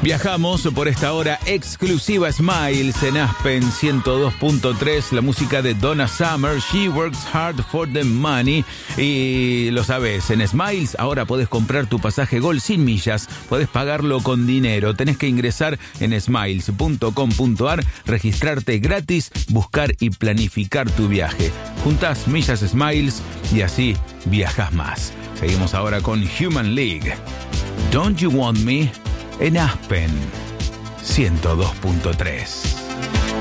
Viajamos por esta hora exclusiva Smiles en Aspen 102.3, la música de Donna Summer, She Works Hard for the Money. Y lo sabes, en Smiles ahora podés comprar tu pasaje Gol sin millas, podés pagarlo con dinero. Tenés que ingresar en smiles.com.ar, registrarte gratis, buscar y planificar tu viaje. Juntás millas Smiles y así viajas más. Seguimos ahora con Human League. Don't You Want Me en Aspen 102.3.